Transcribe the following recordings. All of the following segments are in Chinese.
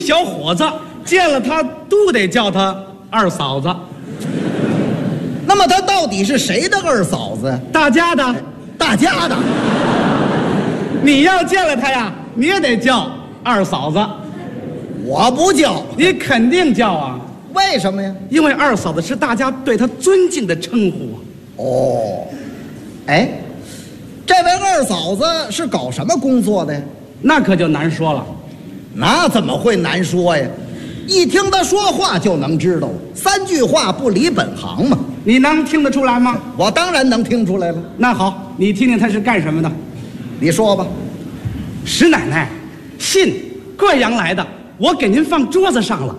小伙子见了他都得叫他二嫂子。 那么他到底是谁的二嫂子？ 大家的， 大家的。 你要见了他呀，你也得叫二嫂子。 我不叫， 你肯定叫啊。 为什么呀？ 因为二嫂子是大家对她尊敬的称呼啊。 哦，哎，这位二嫂子是搞什么工作的呀？ 那可就难说了。 那怎么会难说呀？一听他说话就能知道，三句话不离本行嘛。 你能听得出来吗？ 我当然能听出来了。 那好，你听听他是干什么的。 你说吧。 石奶奶，信贵阳来的，我给您放桌子上了。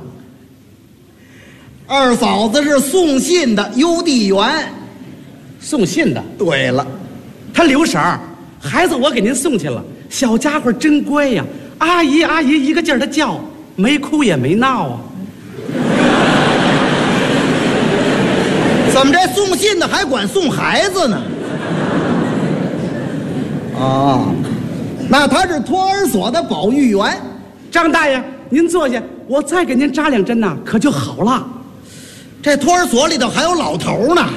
二嫂子是送信的邮递员。 送信的。 对了， 他留神儿，孩子我给您送去了，小家伙真乖呀，阿姨阿姨一个劲儿的叫，没哭也没闹啊。 怎么这送信的还管送孩子呢？啊，那他是托儿所的保育员。 张大爷，您坐下，我再给您扎2针呐，可就好了。 这托儿所里头还有老头呢。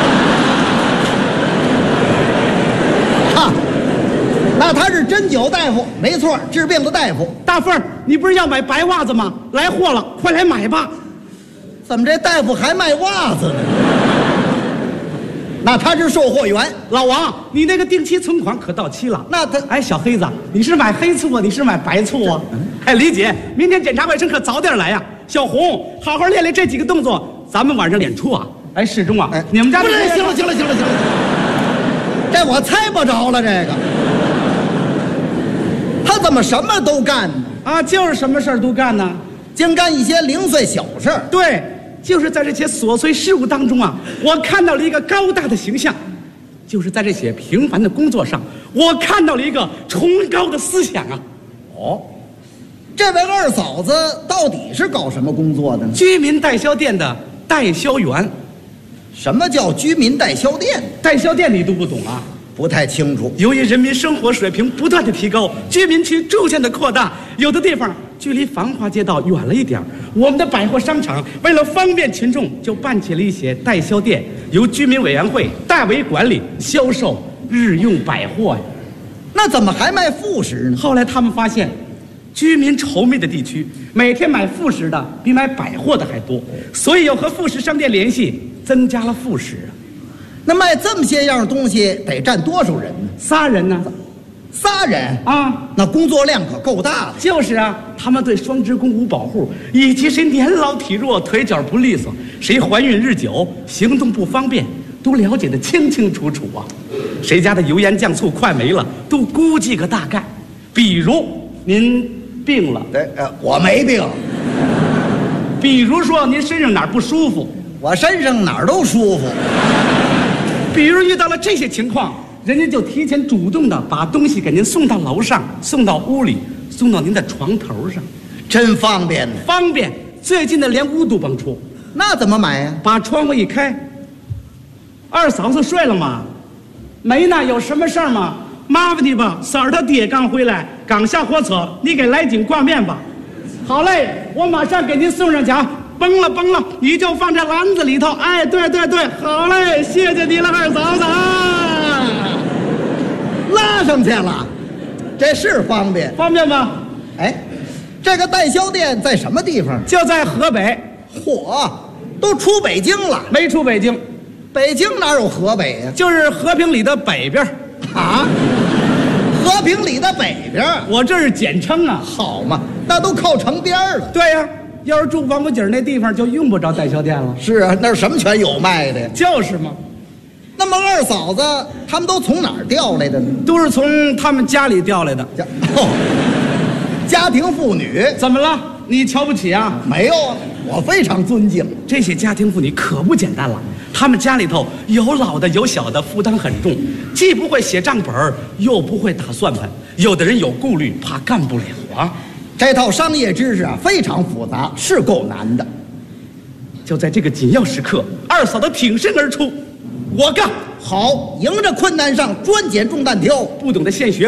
那他是针灸大夫，没错，治病的大夫。 大凤儿，你不是要买白袜子吗？来货了，快来买吧。 怎么这大夫还卖袜子呢？那他是售货员。 老王，你那个定期存款可到期了。 那他， 哎，小黑子，你是买黑醋啊？你是买白醋啊？哎，李姐，明天检查卫生可早点来呀。小红，好好练练这几个动作，咱们晚上演出啊。哎，世忠啊，你们家不是，行了，这我猜不着了，这个。他怎么什么都干呢？ 啊，就是什么事儿都干呢， 净干一些零碎小事儿。 对，就是在这些琐碎事物当中啊，我看到了一个高大的形象；就是在这些平凡的工作上，我看到了一个崇高的思想啊。 哦，这位二嫂子到底是搞什么工作的呢？ 居民代销店的代销员。 什么叫居民代销店？ 代销店你都不懂啊？ 不太清楚。 由于人民生活水平不断的提高，居民区逐渐的扩大，有的地方距离繁华街道远了一点，我们的百货商场为了方便群众，就办起了一些代销店，由居民委员会代为管理销售日用百货呀。 那怎么还卖副食呢？ 后来他们发现，居民稠密的地区，每天买副食的比买百货的还多，所以要和副食商店联系，增加了副食啊。 那卖这么些样东西得占多少人呢 ？3人呢。 3人啊， 那工作量可够大的。 就是啊，他们对双职工无保护，以及谁年老体弱、腿脚不利索，谁怀孕日久、行动不方便，都了解得清清楚楚啊。谁家的油盐酱醋快没了，都估计个大概。比如您病了， 我没病。 比如说您身上哪儿不舒服， 我身上哪儿都舒服。 比如遇到了这些情况，人家就提前主动的把东西给您送到楼上，送到屋里，送到您的床头上， 真方便呢。 方便，最近的连屋都甭出。 那怎么买呀？ 把窗户一开，二嫂子睡了吗？没呢，有什么事儿吗？麻烦你吧，三儿他爹刚回来，刚下火车，你给来斤挂面吧。好嘞，我马上给您送上去啊。崩了，你就放在篮子里头。哎，对，好嘞，谢谢你了，二嫂子啊。 拉上去了，这是方便吗？ 哎，这个代销店在什么地方？ 就在河北。 嚯，都出北京了？ 没出北京。 北京哪有河北呀？ 就是和平里的北边。 啊？和平里的北边？ 我这是简称啊。 好嘛，那都靠城边了。 对呀。要是住王府井那地方，就用不着代销店了。 是啊，那儿什么全有卖的呀。 就是嘛。 那么二嫂子他们都从哪儿调来的呢？ 都是从他们家里调来的。 家庭妇女。 怎么了？你瞧不起啊？ 没有啊，我非常尊敬。 这些家庭妇女可不简单了，他们家里头有老的有小的，负担很重，既不会写账本，又不会打算盘，有的人有顾虑，怕干不了啊。 这套商业知识啊，非常复杂，是够难的。 就在这个紧要时刻，二嫂子挺身而出，我干！ 好，迎着困难上，专捡重担挑， 不懂得现学